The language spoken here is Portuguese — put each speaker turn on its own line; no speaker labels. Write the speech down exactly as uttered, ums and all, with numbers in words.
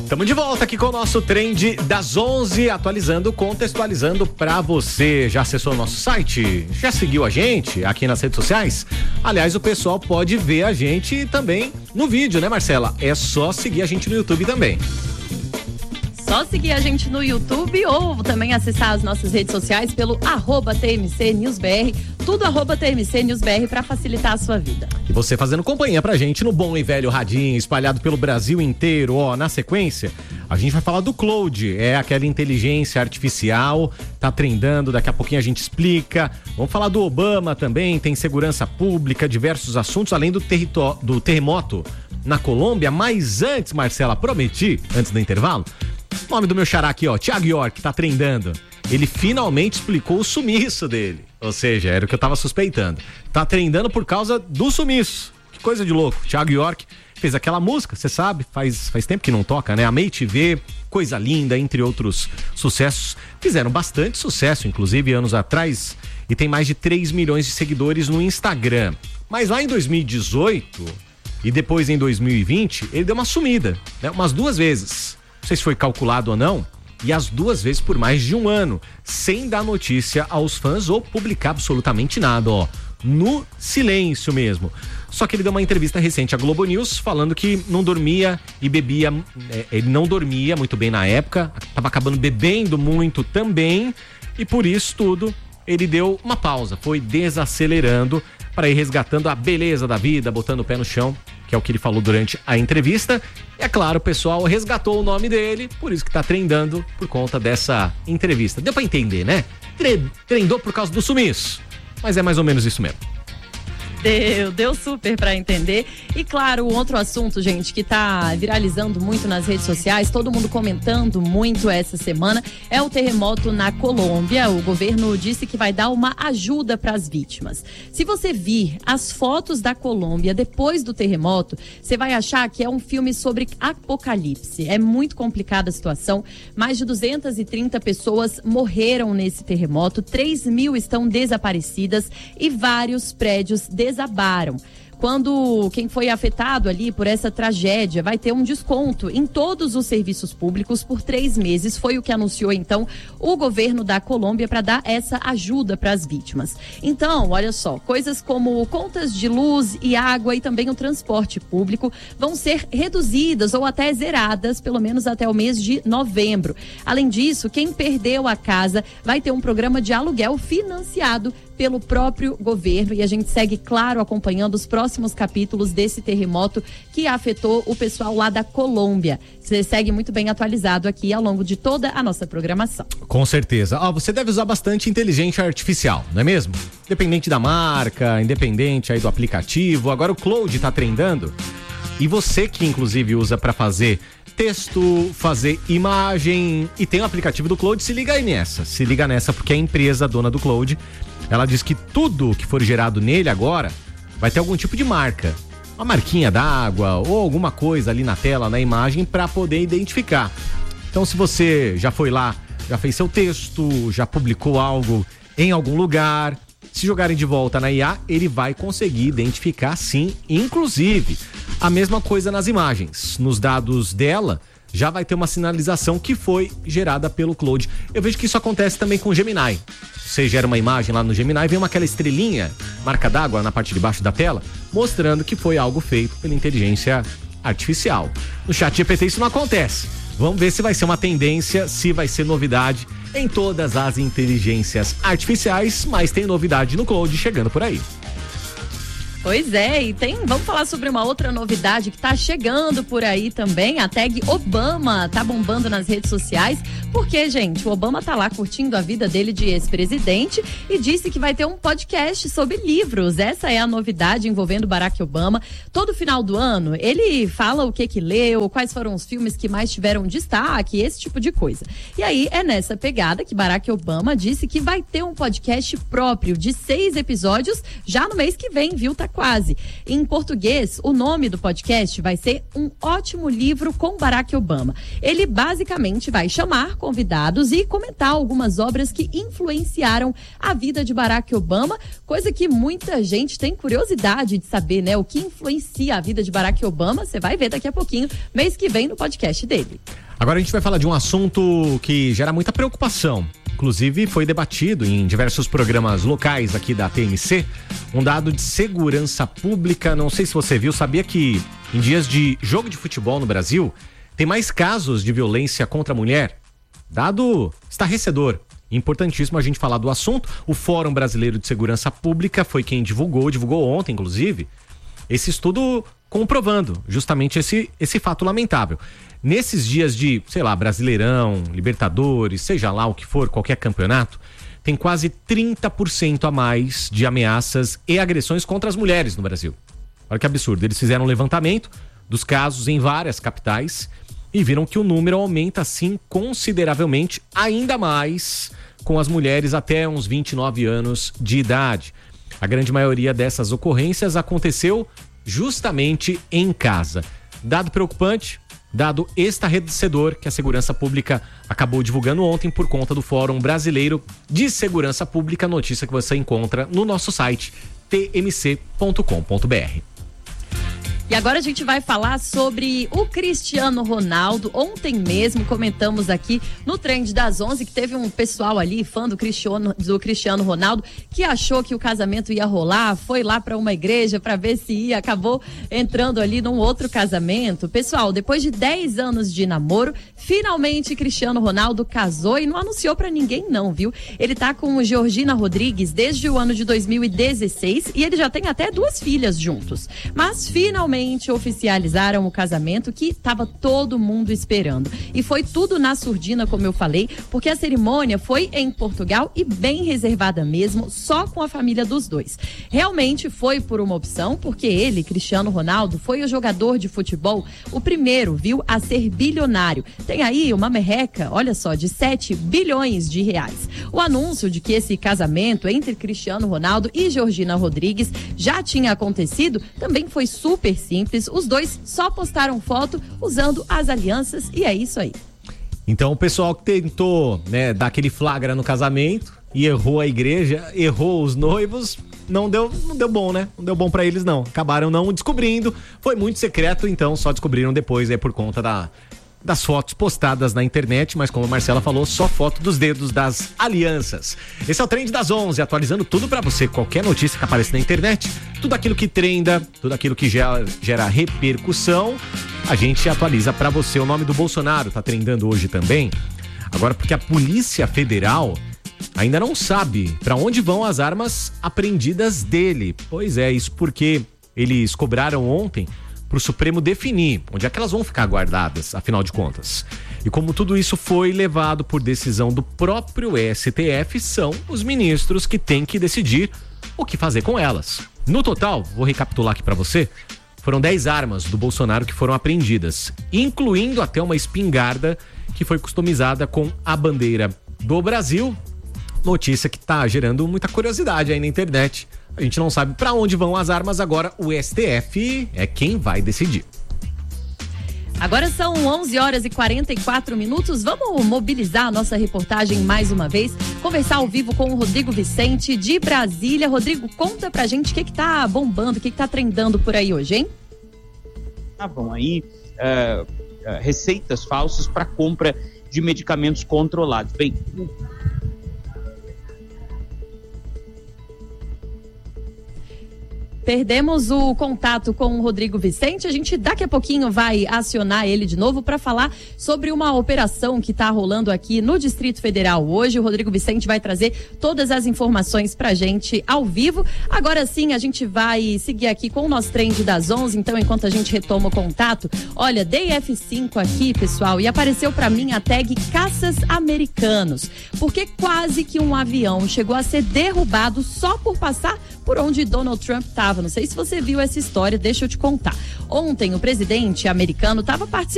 Estamos de volta aqui com o nosso Trend das onze, atualizando, contextualizando pra você. Já acessou o nosso site? Já seguiu a gente aqui nas redes sociais? Aliás, o pessoal pode ver a gente também no vídeo, né, Marcela? É só seguir a gente no YouTube também.
Só seguir a gente no YouTube ou também acessar as nossas redes sociais pelo arroba T M C News B R, tudo arroba T M C News B R para facilitar a sua vida.
E você fazendo companhia pra gente no bom e velho radinho, espalhado pelo Brasil inteiro. Ó, na sequência, a gente vai falar do Cloud, é aquela inteligência artificial, tá trendando, daqui a pouquinho a gente explica. Vamos falar do Obama também, tem segurança pública, diversos assuntos, além do, território, do terremoto na Colômbia. Mas antes, Marcela, prometi, antes do intervalo, o nome do meu xará aqui, ó, Thiago York, tá trendando. Ele finalmente explicou o sumiço dele. Ou seja, era o que eu tava suspeitando. Tá trendando por causa do sumiço. Que coisa de louco. Thiago York fez aquela música, você sabe, faz, faz tempo que não toca, né? Amei Te Ver, Coisa Linda, entre outros sucessos. Fizeram bastante sucesso, inclusive, anos atrás. E tem mais de três milhões de seguidores no Instagram. Mas lá em dois mil e dezoito e depois em dois mil e vinte, ele deu uma sumida, né? Umas duas vezes. Não sei se foi calculado ou não, e as duas vezes por mais de um ano, sem dar notícia aos fãs ou publicar absolutamente nada, ó, no silêncio mesmo. Só que ele deu uma entrevista recente à Globo News falando que não dormia e bebia, é, ele não dormia muito bem na época, tava acabando bebendo muito também, e por isso tudo ele deu uma pausa, foi desacelerando para ir resgatando a beleza da vida, botando o pé no chão, que é o que ele falou durante a entrevista. E é claro, o pessoal resgatou o nome dele, por isso que tá trendando por conta dessa entrevista. Deu pra entender, né? Tre- trendou por causa do sumiço, mas é mais ou menos isso mesmo.
Deu, deu super pra entender. E claro, outro assunto, gente, que tá viralizando muito nas redes sociais, todo mundo comentando muito essa semana, é o terremoto na Colômbia. O governo disse que vai dar uma ajuda para as vítimas. Se você vir as fotos da Colômbia depois do terremoto, você vai achar que é um filme sobre apocalipse. É muito complicada a situação. Mais de duzentas e trinta pessoas morreram nesse terremoto, três mil estão desaparecidas e vários prédios desaparecidos. Desabaram. Quando quem foi afetado ali por essa tragédia vai ter um desconto em todos os serviços públicos por três meses, foi o que anunciou então o governo da Colômbia para dar essa ajuda para as vítimas. Então, olha só, coisas como contas de luz e água e também o transporte público vão ser reduzidas ou até zeradas, pelo menos até o mês de novembro. Além disso, quem perdeu a casa vai ter um programa de aluguel financiado pelo próprio governo, e a gente segue, claro, acompanhando os próximos capítulos desse terremoto que afetou o pessoal lá da Colômbia. Você segue muito bem atualizado aqui ao longo de toda a nossa programação.
Com certeza. Ó, você deve usar bastante inteligência artificial, não é mesmo? Independente da marca, independente aí do aplicativo. Agora o Cloud tá trendando. E você que inclusive usa para fazer texto, fazer imagem e tem o aplicativo do Cloud, se liga aí nessa. Se liga nessa porque a empresa dona do Cloud, ela diz que tudo que for gerado nele agora vai ter algum tipo de marca. Uma marquinha d'água ou alguma coisa ali na tela, na imagem, para poder identificar. Então, se você já foi lá, já fez seu texto, já publicou algo em algum lugar, se jogarem de volta na I A, ele vai conseguir identificar sim, inclusive a mesma coisa nas imagens. Nos dados dela, já vai ter uma sinalização que foi gerada pelo Cloud. Eu vejo que isso acontece também com o Gemini. Você gera uma imagem lá no Gemini, vem uma aquela estrelinha, marca d'água na parte de baixo da tela, mostrando que foi algo feito pela inteligência artificial. No Chat G P T isso não acontece. Vamos ver se vai ser uma tendência, se vai ser novidade em todas as inteligências artificiais, mas tem novidade no Cloud chegando por aí.
Pois é, e tem, vamos falar sobre uma outra novidade que tá chegando por aí também. A tag Obama tá bombando nas redes sociais, porque, gente, o Obama tá lá curtindo a vida dele de ex-presidente e disse que vai ter um podcast sobre livros. Essa é a novidade envolvendo Barack Obama. Todo final do ano, ele fala o que que leu, quais foram os filmes que mais tiveram destaque, esse tipo de coisa. E aí, é nessa pegada que Barack Obama disse que vai ter um podcast próprio de seis episódios já no mês que vem, viu? Tá quase. Em português, o nome do podcast vai ser Um Ótimo Livro com Barack Obama. Ele basicamente vai chamar convidados e comentar algumas obras que influenciaram a vida de Barack Obama, coisa que muita gente tem curiosidade de saber, né? O que influencia a vida de Barack Obama, você vai ver daqui a pouquinho, mês que vem no podcast dele.
Agora a gente vai falar de um assunto que gera muita preocupação. Inclusive foi debatido em diversos programas locais aqui da T M C, um dado de segurança pública. Não sei se você viu, sabia que em dias de jogo de futebol no Brasil, tem mais casos de violência contra a mulher? Dado estarrecedor. Importantíssimo a gente falar do assunto. O Fórum Brasileiro de Segurança Pública foi quem divulgou, divulgou ontem, inclusive, esse estudo comprovando justamente esse, esse fato lamentável. Nesses dias de, sei lá, Brasileirão, Libertadores, seja lá o que for, qualquer campeonato, tem quase trinta por cento a mais de ameaças e agressões contra as mulheres no Brasil. Olha que absurdo. Eles fizeram um levantamento dos casos em várias capitais e viram que o número aumenta, assim, consideravelmente, ainda mais com as mulheres até uns vinte e nove anos de idade. A grande maioria dessas ocorrências aconteceu justamente em casa. Dado preocupante, dado estarrecedor que a Segurança Pública acabou divulgando ontem por conta do Fórum Brasileiro de Segurança Pública, notícia que você encontra no nosso site t m c ponto com ponto b r.
E agora a gente vai falar sobre o Cristiano Ronaldo. Ontem mesmo comentamos aqui no Trend das onze que teve um pessoal ali, fã do Cristiano, do Cristiano Ronaldo, que achou que o casamento ia rolar, foi lá para uma igreja para ver se ia, acabou entrando ali num outro casamento. Pessoal, depois de dez anos de namoro, finalmente Cristiano Ronaldo casou e não anunciou para ninguém não, viu? Ele tá com Georgina Rodrigues desde o ano de dois mil e dezesseis e ele já tem até duas filhas juntos. Mas finalmente oficializaram o casamento que estava todo mundo esperando. E foi tudo na surdina, como eu falei, porque a cerimônia foi em Portugal e bem reservada mesmo, só com a família dos dois. Realmente foi por uma opção, porque ele, Cristiano Ronaldo, foi o jogador de futebol, o primeiro, viu, a ser bilionário. Tem aí uma merreca, olha só, de sete bilhões de reais. O anúncio de que esse casamento entre Cristiano Ronaldo e Georgina Rodrigues já tinha acontecido também foi super simples, os dois só postaram foto usando as alianças e é isso aí.
Então o pessoal que tentou, né, dar aquele flagra no casamento e errou a igreja, errou os noivos, não deu, não deu bom, né? Não deu bom pra eles não, acabaram não descobrindo, foi muito secreto, então só descobriram depois, é por conta da das fotos postadas na internet, mas como a Marcela falou, só foto dos dedos das alianças. Esse é o Trend das onze, atualizando tudo pra você, qualquer notícia que aparece na internet, tudo aquilo que trenda, tudo aquilo que gera, gera repercussão, a gente atualiza pra você. O nome do Bolsonaro tá trendando hoje também, agora porque a Polícia Federal ainda não sabe pra onde vão as armas apreendidas dele. Pois é, isso porque eles cobraram ontem para o Supremo definir onde é que elas vão ficar guardadas, afinal de contas. E como tudo isso foi levado por decisão do próprio S T F, são os ministros que têm que decidir o que fazer com elas. No total, vou recapitular aqui para você, foram dez armas do Bolsonaro que foram apreendidas, incluindo até uma espingarda que foi customizada com a bandeira do Brasil. Notícia que tá gerando muita curiosidade aí na internet. A gente não sabe para onde vão as armas, agora o S T F é quem vai decidir.
Agora são onze horas e quarenta e quatro minutos. Vamos mobilizar a nossa reportagem mais uma vez, conversar ao vivo com o Rodrigo Vicente de Brasília. Rodrigo, conta pra gente o que que tá bombando, o que que tá trendando por aí hoje, hein?
Ah, bom, aí uh, uh, receitas falsas para compra de medicamentos controlados. Bem,
perdemos o contato com o Rodrigo Vicente. A gente daqui a pouquinho vai acionar ele de novo para falar sobre uma operação que está rolando aqui no Distrito Federal hoje. O Rodrigo Vicente vai trazer todas as informações pra gente ao vivo. Agora sim, a gente vai seguir aqui com o nosso Trend das onze. Então, enquanto a gente retoma o contato, olha, dei F cinco aqui, pessoal, e apareceu para mim a tag caças americanos, porque quase que um avião chegou a ser derrubado só por passar por onde Donald Trump estava. Não sei se você viu essa história, deixa eu te contar. Ontem, o presidente americano estava participando